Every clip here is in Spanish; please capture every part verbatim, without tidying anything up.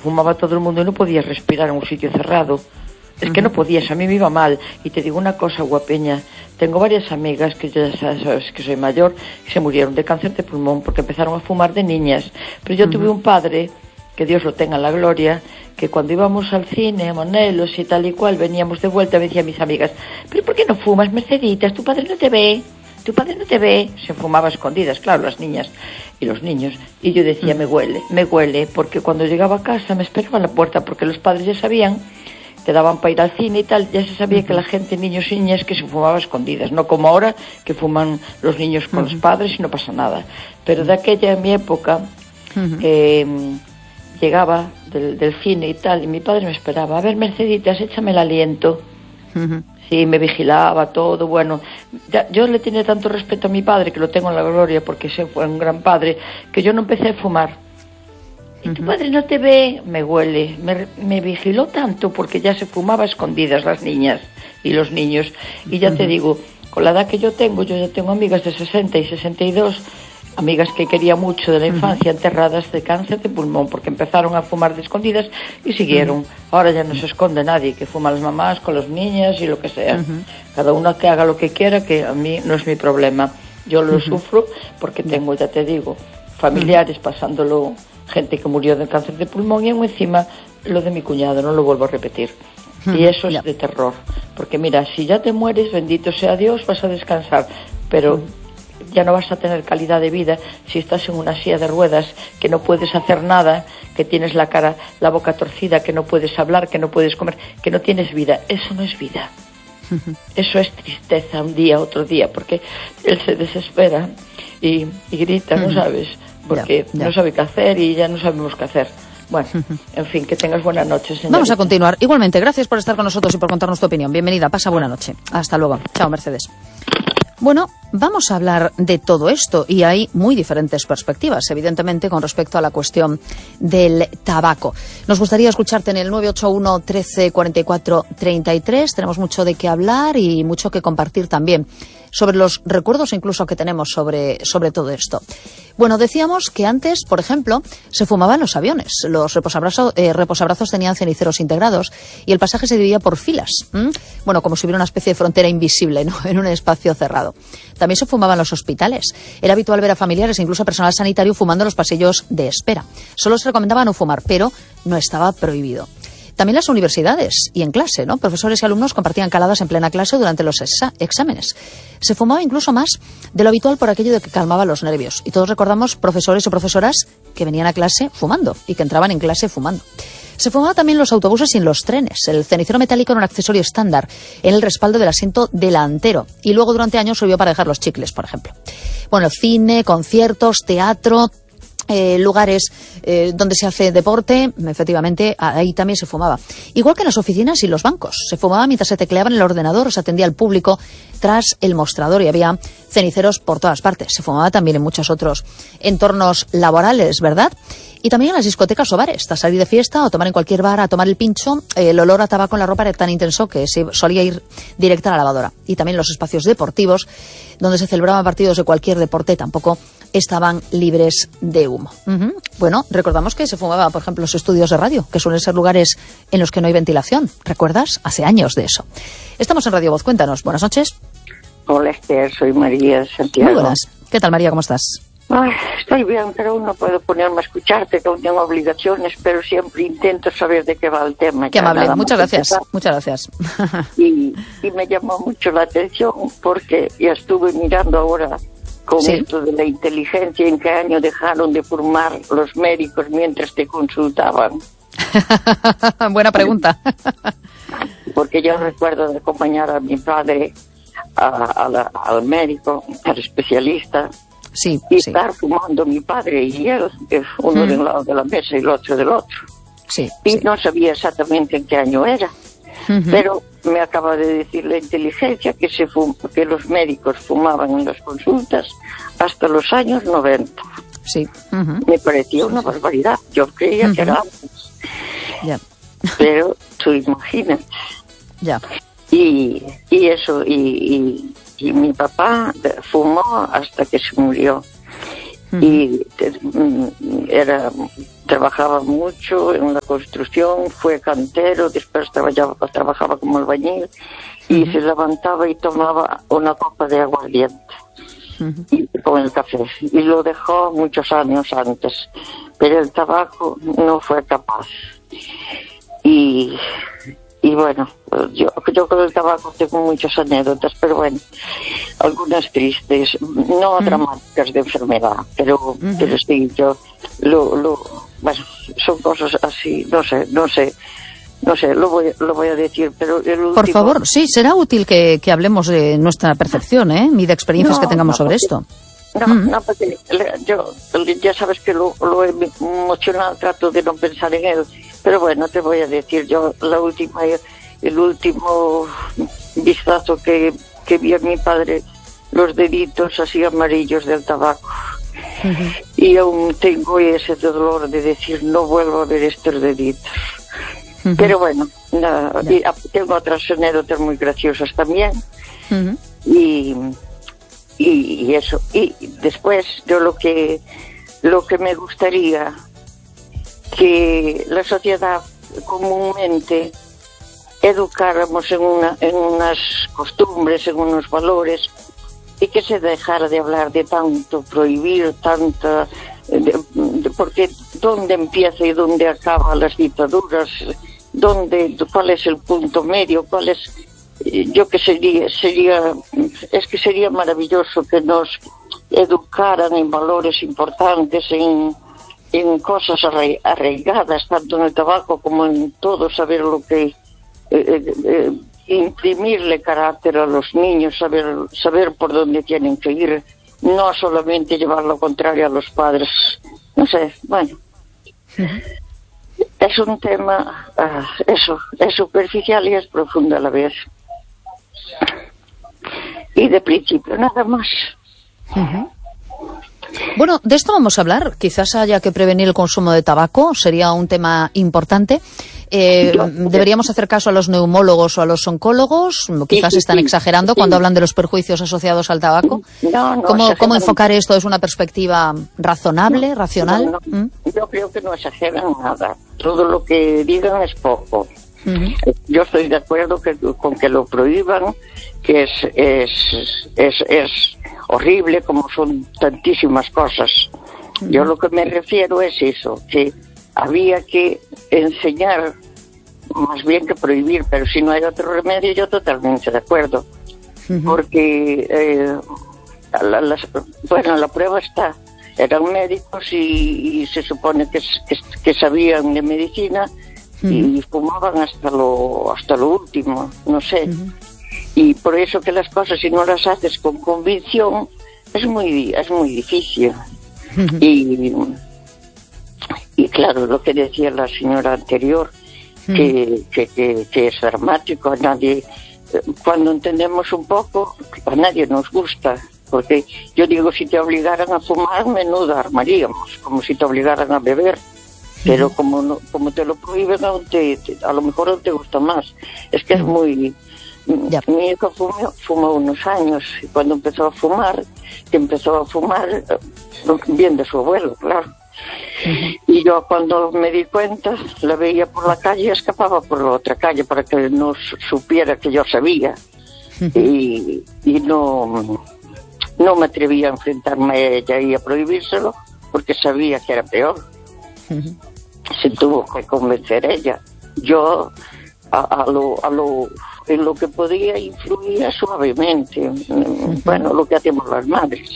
fumaba todo el mundo y no podías respirar en un sitio cerrado. Es que no podías, a mí me iba mal. Y te digo una cosa, guapeña, tengo varias amigas que ya sabes que soy mayor, que se murieron de cáncer de pulmón porque empezaron a fumar de niñas. Pero yo uh-huh. tuve un padre, que Dios lo tenga en la gloria, que cuando íbamos al cine, a Monelos y tal y cual, veníamos de vuelta, me decían mis amigas, ¿pero por qué no fumas, Merceditas? Tu padre no te ve, tu padre no te ve. Se fumaba a escondidas, claro, las niñas y los niños. Y yo decía, uh-huh. me huele, me huele, porque cuando llegaba a casa me esperaba en la puerta, porque los padres ya sabían, te daban para ir al cine y tal, ya se sabía uh-huh. que la gente, niños y niñas, que se fumaba a escondidas, no como ahora, que fuman los niños con uh-huh. los padres y no pasa nada. Pero de aquella, en mi época, uh-huh. eh, llegaba del, del cine y tal, y mi padre me esperaba, a ver, Merceditas, échame el aliento. Uh-huh. Sí, me vigilaba todo, bueno, ya, yo le tenía tanto respeto a mi padre, que lo tengo en la gloria, porque ese fue un gran padre, que yo no empecé a fumar. Y tu padre no te ve, me huele, me, me vigiló tanto porque ya se fumaba a escondidas las niñas y los niños. Y ya uh-huh. te digo, con la edad que yo tengo, yo ya tengo amigas de sesenta y sesenta y dos, amigas que quería mucho de la infancia, uh-huh. enterradas de cáncer de pulmón, porque empezaron a fumar de escondidas y siguieron. Uh-huh. Ahora ya no se esconde nadie, que fuma las mamás con las niñas y lo que sea. Uh-huh. Cada una que haga lo que quiera, que a mí no es mi problema. Yo lo uh-huh. sufro porque tengo, ya te digo, familiares uh-huh. pasándolo, gente que murió de cáncer de pulmón, y aún encima lo de mi cuñado, no lo vuelvo a repetir. Uh-huh. Y eso es yeah. de terror, porque mira, si ya te mueres, bendito sea Dios, vas a descansar, pero uh-huh. ya no vas a tener calidad de vida si estás en una silla de ruedas, que no puedes hacer nada, que tienes la cara, la boca torcida, que no puedes hablar, que no puedes comer, que no tienes vida. Eso no es vida. Uh-huh. Eso es tristeza, un día, otro día, porque él se desespera y, y grita, uh-huh. ¿no sabes? Porque ya, ya. no sabe qué hacer y ya no sabemos qué hacer. Bueno, en fin, que tengas buena noche, señorita. Vamos a continuar. Igualmente, gracias por estar con nosotros y por contarnos tu opinión. Bienvenida, pasa buena noche. Hasta luego. Chao, Mercedes. Bueno, vamos a hablar de todo esto y hay muy diferentes perspectivas, evidentemente, con respecto a la cuestión del tabaco. Nos gustaría escucharte en el nueve ocho uno, trece, cuarenta y cuatro, treinta y tres. Tenemos mucho de qué hablar y mucho que compartir también sobre los recuerdos incluso que tenemos sobre, sobre todo esto. Bueno, decíamos que antes, por ejemplo, se fumaba en los aviones. Los reposabrazos, eh, reposabrazos tenían ceniceros integrados y el pasaje se dividía por filas. ¿Mm? Bueno, como si hubiera una especie de frontera invisible, ¿no?, en un espacio cerrado. También se fumaba en los hospitales. Era habitual ver a familiares e incluso personal sanitario fumando en los pasillos de espera. Solo se recomendaba no fumar, pero no estaba prohibido. También las universidades y en clase, ¿no? Profesores y alumnos compartían caladas en plena clase durante los exa- exámenes. Se fumaba incluso más de lo habitual por aquello de que calmaba los nervios. Y todos recordamos profesores o profesoras que venían a clase fumando y que entraban en clase fumando. Se fumaba también en los autobuses y en los trenes. El cenicero metálico era un accesorio estándar en el respaldo del asiento delantero. Y luego durante años sirvió para dejar los chicles, por ejemplo. Bueno, cine, conciertos, teatro... Eh, lugares eh, donde se hace deporte, efectivamente, ahí también se fumaba. Igual que en las oficinas y los bancos. Se fumaba mientras se tecleaba en el ordenador o se atendía al público tras el mostrador y había ceniceros por todas partes. Se fumaba también en muchos otros entornos laborales, ¿verdad? Y también en las discotecas o bares. Tras salir de fiesta o tomar en cualquier bar a tomar el pincho, eh, el olor a tabaco en la ropa era tan intenso que se solía ir directa a la lavadora. Y también los espacios deportivos, donde se celebraban partidos de cualquier deporte, tampoco estaban libres de humo. Uh-huh. Bueno, recordamos que se fumaba, por ejemplo, los estudios de radio, que suelen ser lugares en los que no hay ventilación. ¿Recuerdas? Hace años de eso. Estamos en Radio Voz. Cuéntanos. Buenas noches. Hola, Esther. Soy María de Santiago. Muy buenas. ¿Qué tal, María? ¿Cómo estás? Ay, estoy bien, pero aún no puedo ponerme a escucharte, que aún tengo obligaciones, pero siempre intento saber de qué va el tema. Qué amable. Muchas gracias. Empezar. Muchas gracias. Y, y me llamó mucho la atención porque ya estuve mirando ahora con ¿Sí? esto de la inteligencia, en qué año dejaron de fumar los médicos mientras te consultaban. Buena pregunta. Porque yo recuerdo de acompañar a mi padre a, a la, al médico, al especialista, sí, y sí. estar fumando mi padre y él, uno mm. de un lado de la mesa y el otro del otro. Sí, y sí. no sabía exactamente en qué año era. Uh-huh. Pero me acaba de decir la inteligencia que se fum- que los médicos fumaban en las consultas hasta los años noventa. Sí. Uh-huh. Me parecía una barbaridad. Yo creía uh-huh. que era antes. Yeah. Pero tú imaginas. Ya. Yeah. Y, y eso, y, y, y mi papá fumó hasta que se murió. Uh-huh. Y era, trabajaba mucho en la construcción, fue cantero, después trabajaba, trabajaba como albañil y uh-huh. se levantaba y tomaba una copa de aguardiente uh-huh. y, con el café. Y lo dejó muchos años antes, pero el tabaco no fue capaz. Y... Y bueno, yo, yo con el tabaco tengo muchas anécdotas, pero bueno, algunas tristes, no mm. dramáticas de enfermedad, pero, mm-hmm. pero sí, yo, lo, lo, bueno, son cosas así, no sé, no sé, no sé, lo voy, lo voy a decir, pero el último... Por favor, sí, será útil que, que hablemos de nuestra percepción, ¿eh? Y de experiencias no, que tengamos no, sobre porque, esto. No, mm. no, porque yo, ya sabes que lo, lo emocional trato de no pensar en él. Pero bueno, te voy a decir, yo la última, el último vistazo que, que vi a mi padre, los deditos así amarillos del tabaco. Uh-huh. Y aún tengo ese dolor de decir, no vuelvo a ver estos deditos. Uh-huh. Pero bueno, nada, y tengo otras anécdotas muy graciosas también. Uh-huh. Y, y, y eso. Y después, yo lo que, lo que me gustaría... que la sociedad comúnmente educáramos en, una, en unas costumbres, en unos valores, y que se dejara de hablar de tanto prohibir, tanta... De, de, porque ¿dónde empieza y dónde acaba las dictaduras? ¿Dónde, cuál es el punto medio? ¿Cuál es...? Yo que sería, sería... Es que sería maravilloso que nos educaran en valores importantes, en... en cosas arraigadas, tanto en el tabaco como en todo, saber lo que... Eh, eh, imprimirle carácter a los niños, saber saber por dónde tienen que ir, no solamente llevar lo contrario a los padres. No sé, bueno. Uh-huh. Es un tema, uh, eso, es superficial y es profundo a la vez. Y de principio, nada más. Uh-huh. Bueno, de esto vamos a hablar. Quizás haya que prevenir el consumo de tabaco, sería un tema importante. Eh, ¿Deberíamos hacer caso a los neumólogos o a los oncólogos? Quizás sí, sí, están exagerando sí. cuando hablan de los perjuicios asociados al tabaco. No, no, ¿Cómo, ¿Cómo enfocar esto? ¿Es una perspectiva razonable, no, racional? No, no. ¿Mm? Yo creo que no exageran nada. Todo lo que digan es poco. Uh-huh. Yo estoy de acuerdo que, con que lo prohíban, que es, es, es, es horrible, como son tantísimas cosas. Uh-huh. Yo lo que me refiero es eso, que había que enseñar, más bien que prohibir, pero si no hay otro remedio, yo totalmente de acuerdo. Uh-huh. Porque, eh, la, la, bueno, la prueba está, eran médicos y, y se supone que, que, que sabían de medicina, uh-huh. y fumaban hasta lo, hasta lo último, no sé. Uh-huh. Y por eso que las cosas, si no las haces con convicción, es muy, es muy difícil. Uh-huh. Y... Y claro, lo que decía la señora anterior, mm. que, que, que, que es dramático, a nadie, cuando entendemos un poco, a nadie nos gusta, porque yo digo, si te obligaran a fumar, menuda armaríamos, como si te obligaran a beber, pero mm. como no, como te lo prohíben, aún te, te, a lo mejor no te gusta más. Es que mm. es muy... Ya. Mi hijo fumó, fumó unos años, y cuando empezó a fumar, que empezó a fumar, bien de su abuelo, claro. Uh-huh. Y yo cuando me di cuenta la veía por la calle y escapaba por la otra calle para que no supiera que yo sabía. Uh-huh. y, y no no me atrevía a enfrentarme a ella y a prohibírselo porque sabía que era peor. Uh-huh. Se tuvo que convencer ella. Yo a, a lo a lo en lo que podía influía suavemente. Uh-huh. Bueno, lo que hacemos las madres.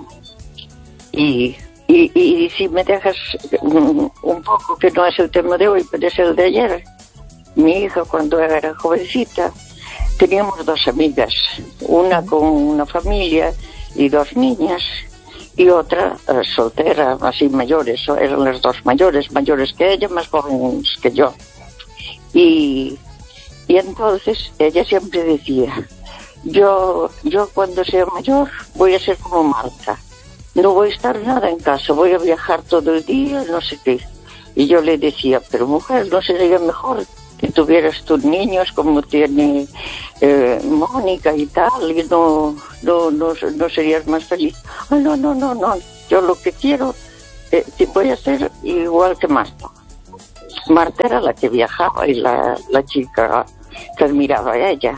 Y Y, y si me dejas un, un poco, que no es el tema de hoy, pero es el de ayer, mi hija cuando era jovencita, teníamos dos amigas, una con una familia y dos niñas, y otra eh, soltera, así mayores, eran las dos mayores, mayores que ella, más jóvenes que yo. Y, y entonces ella siempre decía, yo, yo cuando sea mayor voy a ser como Marta. No voy a estar nada en casa, voy a viajar todo el día, no sé qué. Y yo le decía, pero mujer, ¿no sería mejor que tuvieras tus niños como tiene eh, Mónica y tal? Y no, no, no, no serías más feliz. Ay, no, no, no, no. yo lo que quiero, eh, voy a ser igual que Marta. Marta era la que viajaba y la, la chica que admiraba a ella.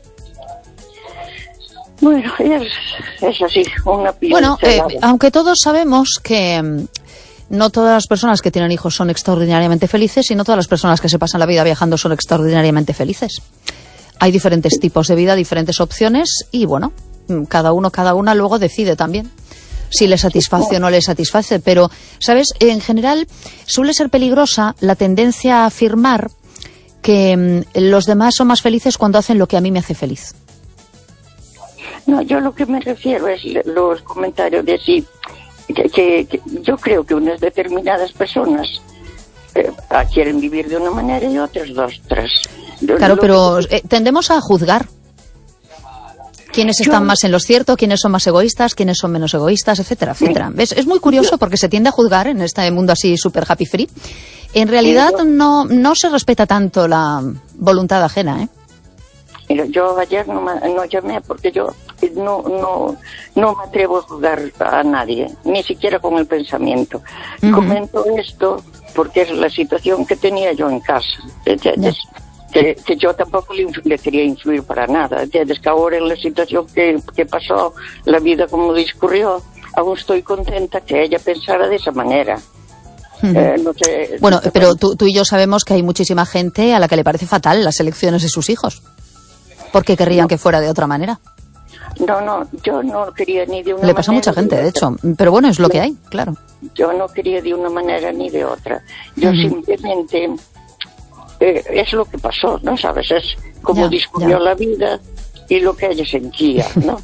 Bueno, es, es así, una Bueno, eh, aunque todos sabemos que mm, no todas las personas que tienen hijos son extraordinariamente felices y no todas las personas que se pasan la vida viajando son extraordinariamente felices. Hay diferentes tipos de vida, diferentes opciones y, bueno, cada uno, cada una luego decide también si le satisface o no le satisface. Pero, ¿sabes? En general suele ser peligrosa la tendencia a afirmar que mm, los demás son más felices cuando hacen lo que a mí me hace feliz. No, yo lo que me refiero es los comentarios de sí, que, que, que yo creo que unas determinadas personas eh, quieren vivir de una manera y otras de otras. Claro, lo pero que... eh, tendemos a juzgar quiénes están yo... más en lo cierto, quiénes son más egoístas, quiénes son menos egoístas, etcétera, etcétera. ¿Ves? Es muy curioso porque se tiende a juzgar en este mundo así súper happy free. En realidad yo... no, no se respeta tanto la voluntad ajena, ¿eh? Mira, yo ayer no, no llamé porque yo no, no, no me atrevo a juzgar a nadie, ni siquiera con el pensamiento. Uh-huh. Comento esto porque es la situación que tenía yo en casa, ¿entiendes? Que, que yo tampoco le, le quería influir para nada, ¿entiendes? Que ahora en la situación que, que pasó, la vida como discurrió, aún estoy contenta que ella pensara de esa manera. Uh-huh. Eh, no sé, bueno, no sé, pero tú, tú y yo sabemos que hay muchísima gente a la que le parece fatal las elecciones de sus hijos. ¿Por qué querrían no. que fuera de otra manera? No, no, yo no quería ni de una manera... Le pasa a mucha gente, de, de hecho. Pero bueno, es lo que hay, claro. Yo no quería de una manera ni de otra. Yo uh-huh. simplemente... Eh, es lo que pasó, ¿no? ¿Sabes? Es como ya, discurrió ya. la vida y lo que ella sentía, ¿no?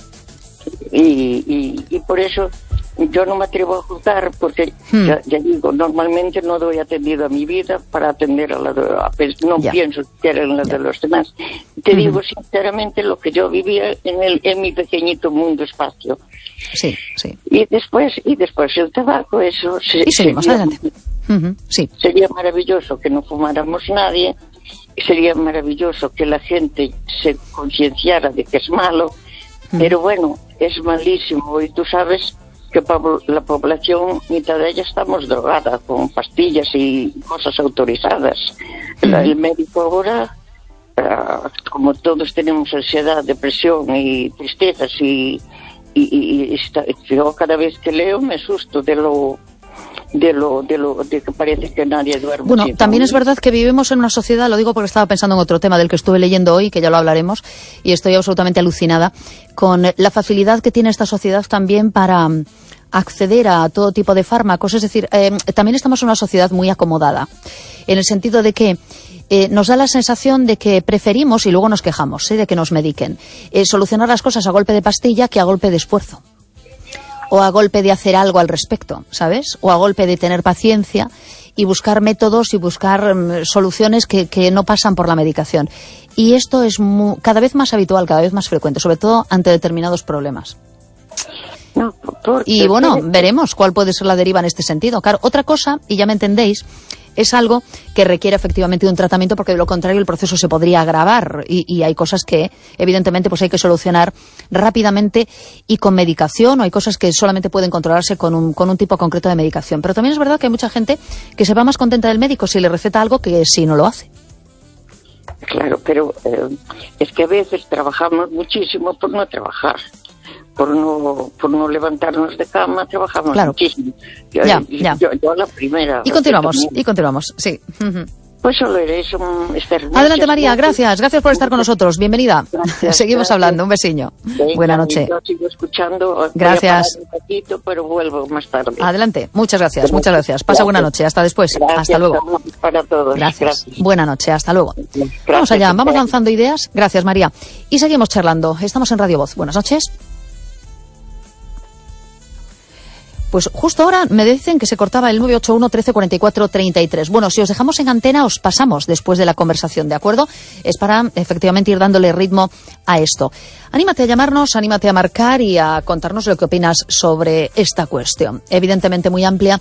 y, y, y por eso yo no me atrevo a juzgar porque, hmm. ya, ya digo, normalmente no doy atendido a mi vida para atender a la de... A, no ya. pienso siquiera en la ya. de los demás. Te uh-huh. digo sinceramente lo que yo vivía en, el, en mi pequeñito mundo espacio. Sí, sí. Y después, y después el tabaco, eso... Se, y seguimos, sería, adelante. Uh-huh. Sí. Sería maravilloso que no fumáramos nadie, sería maravilloso que la gente se concienciara de que es malo, uh-huh. pero bueno, es malísimo y tú sabes... que la población, mitad de ella estamos drogada con pastillas y cosas autorizadas. Mm. El médico ahora, uh, como todos tenemos ansiedad, depresión y tristezas y, y, y, y está, yo cada vez que leo me asusto de lo de lo de lo de que parece que nadie duerme. Bueno, también es verdad que vivimos en una sociedad, lo digo porque estaba pensando en otro tema del que estuve leyendo hoy, que ya lo hablaremos, y estoy absolutamente alucinada con la facilidad que tiene esta sociedad también para acceder a todo tipo de fármacos. Es decir, eh, también estamos en una sociedad muy acomodada, en el sentido de que eh, nos da la sensación de que preferimos, y luego nos quejamos, ¿eh? de que nos mediquen, eh, solucionar las cosas a golpe de pastilla que a golpe de esfuerzo. O a golpe de hacer algo al respecto, ¿sabes? O a golpe de tener paciencia y buscar métodos y buscar um, soluciones que, que no pasan por la medicación. Y esto es muy, cada vez más habitual, cada vez más frecuente, sobre todo ante determinados problemas. No, porque, y bueno, veremos cuál puede ser la deriva en este sentido. Claro, otra cosa, y ya me entendéis, es algo que requiere efectivamente un tratamiento, porque de lo contrario el proceso se podría agravar y, y hay cosas que evidentemente pues hay que solucionar rápidamente y con medicación, o hay cosas que solamente pueden controlarse con un, con un tipo concreto de medicación. Pero también es verdad que hay mucha gente que se va más contenta del médico si le receta algo que si no lo hace. Claro, pero eh, es que a veces trabajamos muchísimo por no trabajar. Por no, por no levantarnos de cama, trabajamos claro. muchísimo. Yo, ya, ya. Yo, yo la primera. Y continuamos, y continuamos, sí. Uh-huh. Pues solo eres un... Adelante, María, gracias, gracias por estar con nosotros, bienvenida. Gracias, Seguimos gracias. hablando, un besiño. Venga, Buena noche. Yo sigo escuchando. Gracias. Voy a parar un poquito, pero vuelvo más tarde. Adelante, muchas gracias, gracias. muchas gracias. Pasa gracias. buena noche, hasta después, gracias, hasta luego. Para todos. Gracias. gracias. Buena noche, hasta luego. Gracias. Vamos allá, vamos lanzando ideas. Gracias, María. Y seguimos charlando. Estamos en Radio Voz. Buenas noches. Pues justo ahora me dicen que se cortaba el nueve ocho uno, trece, cuarenta y cuatro, treinta y tres. Bueno, si os dejamos en antena, os pasamos después de la conversación, ¿de acuerdo? Es para, efectivamente, ir dándole ritmo a esto. Anímate a llamarnos, anímate a marcar y a contarnos lo que opinas sobre esta cuestión. Evidentemente muy amplia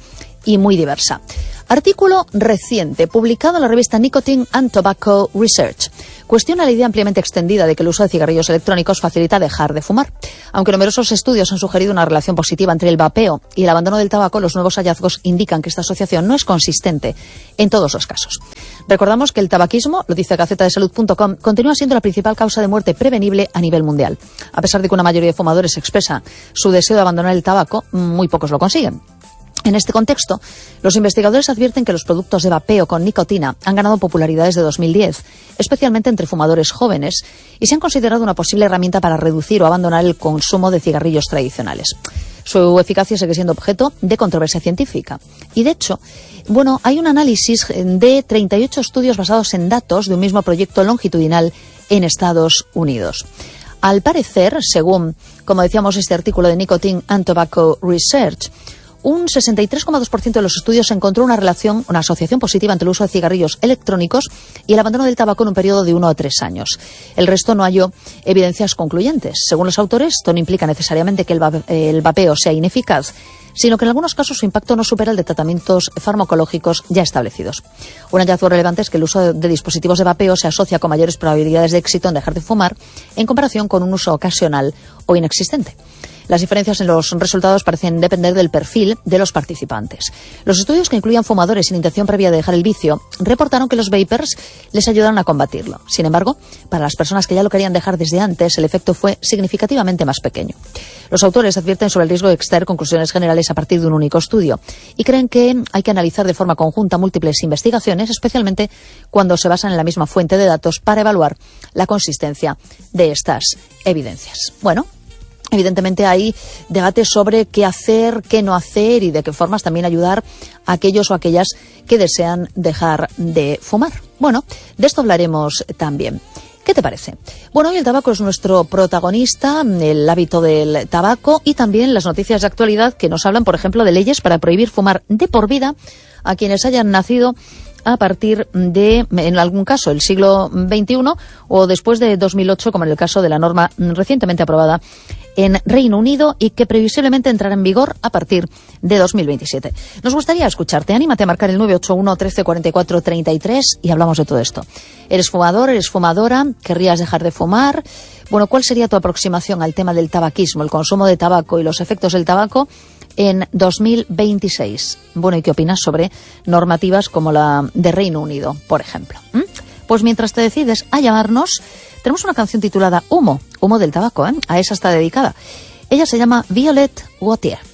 y muy diversa. Artículo reciente, publicado en la revista Nicotine and Tobacco Research. Cuestiona la idea ampliamente extendida de que el uso de cigarrillos electrónicos facilita dejar de fumar. Aunque numerosos estudios han sugerido una relación positiva entre el vapeo y el abandono del tabaco, los nuevos hallazgos indican que esta asociación no es consistente en todos los casos. Recordamos que el tabaquismo, lo dice gaceta de salud punto com, continúa siendo la principal causa de muerte prevenible a nivel mundial. A pesar de que una mayoría de fumadores expresa su deseo de abandonar el tabaco, muy pocos lo consiguen. En este contexto, los investigadores advierten que los productos de vapeo con nicotina han ganado popularidad desde dos mil diez, especialmente entre fumadores jóvenes, y se han considerado una posible herramienta para reducir o abandonar el consumo de cigarrillos tradicionales. Su eficacia sigue siendo objeto de controversia científica. Y de hecho, bueno, hay un análisis de treinta y ocho estudios basados en datos de un mismo proyecto longitudinal en Estados Unidos. Al parecer, según, como decíamos, este artículo de Nicotine and Tobacco Research, un sesenta y tres coma dos por ciento de los estudios encontró una relación, una asociación positiva entre el uso de cigarrillos electrónicos y el abandono del tabaco en un periodo de uno a tres años. El resto no halló evidencias concluyentes. Según los autores, esto no implica necesariamente que el, vape, el vapeo sea ineficaz, sino que en algunos casos su impacto no supera el de tratamientos farmacológicos ya establecidos. Un hallazgo relevante es que el uso de, de dispositivos de vapeo se asocia con mayores probabilidades de éxito en dejar de fumar en comparación con un uso ocasional o inexistente. Las diferencias en los resultados parecen depender del perfil de los participantes. Los estudios que incluían fumadores sin intención previa de dejar el vicio reportaron que los vapers les ayudaron a combatirlo. Sin embargo, para las personas que ya lo querían dejar desde antes, el efecto fue significativamente más pequeño. Los autores advierten sobre el riesgo de extraer conclusiones generales a partir de un único estudio y creen que hay que analizar de forma conjunta múltiples investigaciones, especialmente cuando se basan en la misma fuente de datos para evaluar la consistencia de estas evidencias. Bueno, evidentemente hay debates sobre qué hacer, qué no hacer y de qué formas también ayudar a aquellos o aquellas que desean dejar de fumar. Bueno, de esto hablaremos también. ¿Qué te parece? Bueno, hoy el tabaco es nuestro protagonista, el hábito del tabaco y también las noticias de actualidad que nos hablan, por ejemplo, de leyes para prohibir fumar de por vida a quienes hayan nacido a partir de, en algún caso, el siglo veintiuno o después de dos mil ocho, como en el caso de la norma recientemente aprobada en Reino Unido y que previsiblemente entrará en vigor a partir de dos mil veintisiete. Nos gustaría escucharte. Anímate a marcar el nueve ocho uno, trece, cuarenta y cuatro, treinta y tres y hablamos de todo esto. ¿Eres fumador? ¿Eres fumadora? ¿Querrías dejar de fumar? Bueno, ¿cuál sería tu aproximación al tema del tabaquismo, el consumo de tabaco y los efectos del tabaco en dos mil veintiséis? Bueno, ¿y qué opinas sobre normativas como la de Reino Unido, por ejemplo? ¿Mm? Pues mientras te decides a llamarnos, tenemos una canción titulada Humo, Humo del tabaco, ¿eh? A esa está dedicada. Ella se llama Violet Wautier.